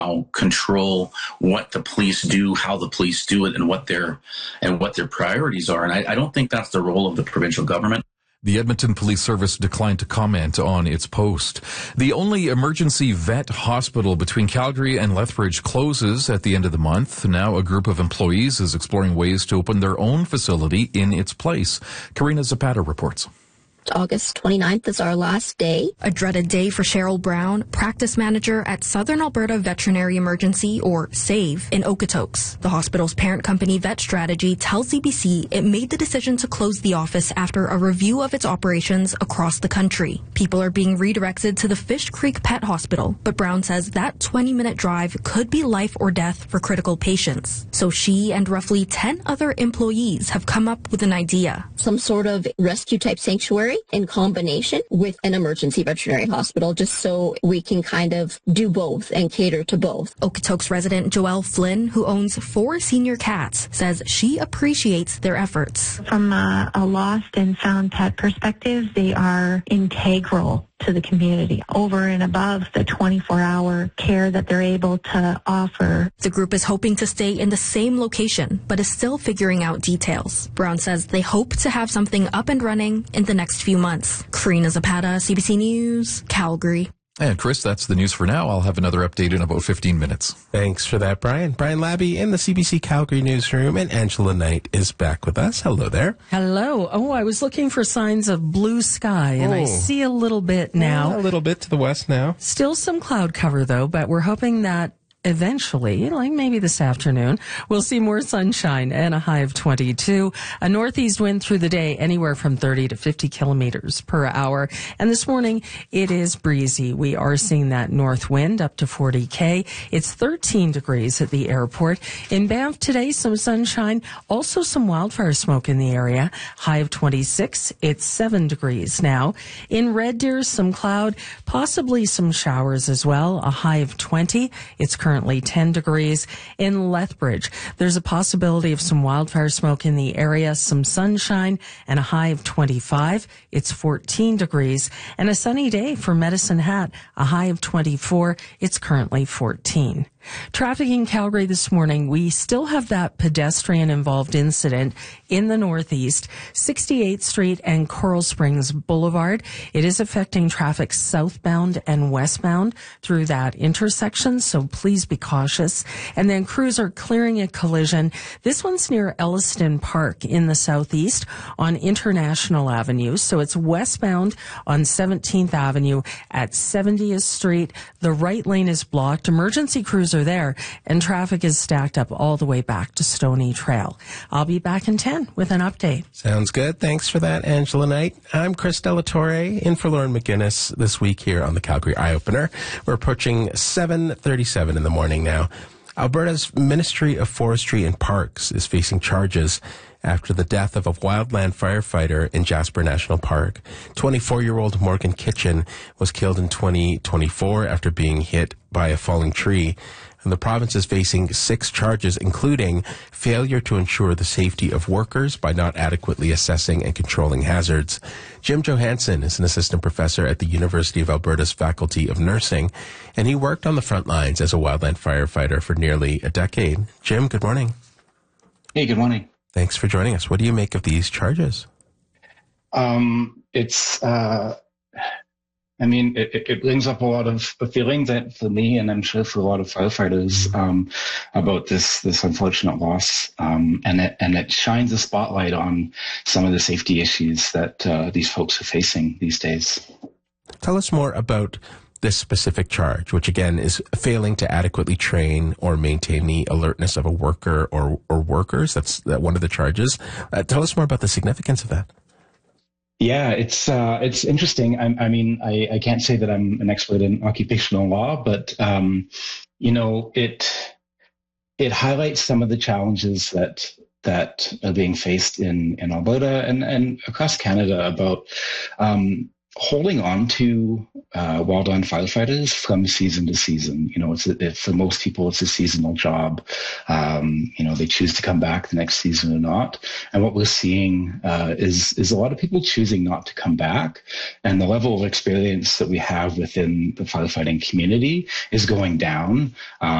control what the police do, how the police do it, and what their priorities are. And I don't think that's the role of the provincial government. The Edmonton Police Service declined to comment on its post. The only emergency vet hospital between Calgary and Lethbridge closes at the end of the month. Now a group of employees is exploring ways to open their own facility in its place. Karina Zapata reports. August 29th is our last day. A dreaded day for Cheryl Brown, practice manager at Southern Alberta Veterinary Emergency, or SAVE, in Okotoks. The hospital's parent company, Vet Strategy, tells CBC it made the decision to close the office after a review of its operations across the country. People are being redirected to the Fish Creek Pet Hospital, but Brown says that 20-minute drive could be life or death for critical patients. So she and roughly 10 other employees have come up with an idea. Some sort of rescue-type sanctuary in combination with an emergency veterinary hospital, just so we can kind of do both and cater to both. Okotoks resident Joelle Flynn, who owns 4 senior cats, says she appreciates their efforts. From a lost and found pet perspective, they are integral to the community over and above the 24-hour care that they're able to offer. The group is hoping to stay in the same location, but is still figuring out details. Brown says they hope to have something up and running in the next few months. Karina Zapata, CBC News, Calgary. And Chris, that's the news for now. I'll have another update in about 15 minutes. Thanks for that, Brian. Brian Labby in the CBC Calgary newsroom, and Angela Knight is back with us. Hello there. Hello. Oh, I was looking for signs of blue sky, and I see a little bit now. Yeah, a little bit to the west now. Still some cloud cover, though, but we're hoping that eventually, like maybe this afternoon, we'll see more sunshine and a high of 22. A northeast wind through the day, anywhere from 30 to 50 kilometers per hour. And this morning, it is breezy. We are seeing that north wind up to 40 K. It's 13 degrees at the airport. In Banff today, some sunshine, also some wildfire smoke in the area. High of 26. It's 7 degrees now. In Red Deer, some cloud, possibly some showers as well. A high of 20. It's currently 10 degrees. In Lethbridge, there's a possibility of some wildfire smoke in the area, some sunshine, and a high of 25. It's 14 degrees. And a sunny day for Medicine Hat, a high of 24. It's currently 14. Traffic in Calgary this morning, we still have that pedestrian-involved incident in the northeast, 68th Street and Coral Springs Boulevard. It is affecting traffic southbound and westbound through that intersection, so please be cautious. And then crews are clearing a collision. This one's near Elliston Park in the southeast on International Avenue, so it's westbound on 17th Avenue at 70th Street. The right lane is blocked. Emergency crews are there, and traffic is stacked up all the way back to Stony Trail. I'll be back in 10 with an update. Sounds good. Thanks for that, Angela Knight. I'm Chris Delatorre, in for Lauren McGinnis this week here on the Calgary Eye Opener. We're approaching 7:37 in the morning now. Alberta's Ministry of Forestry and Parks is facing charges after the death of a wildland firefighter in Jasper National Park. 24-year-old Morgan Kitchen was killed in 2024 after being hit by a falling tree. And the province is facing 6 charges, including failure to ensure the safety of workers by not adequately assessing and controlling hazards. Jim Johansson is an assistant professor at the University of Alberta's Faculty of Nursing, and he worked on the front lines as a wildland firefighter for nearly a decade. Jim, good morning. Hey, good morning. Thanks for joining us. What do you make of these charges? It brings up a lot of feelings for me, and I'm sure for a lot of firefighters, about this unfortunate loss. And it shines a spotlight on some of the safety issues that these folks are facing these days. Tell us more about this specific charge, which again is failing to adequately train or maintain the alertness of a worker or workers. That's one of the charges. Tell us more about the significance of that. Yeah, it's interesting. I can't say that I'm an expert in occupational law, but it highlights some of the challenges that are being faced in Alberta and across Canada about holding on to well-done firefighters from season to season. For most people, it's a seasonal job. They choose to come back the next season or not. And what we're seeing is a lot of people choosing not to come back. And the level of experience that we have within the firefighting community is going down.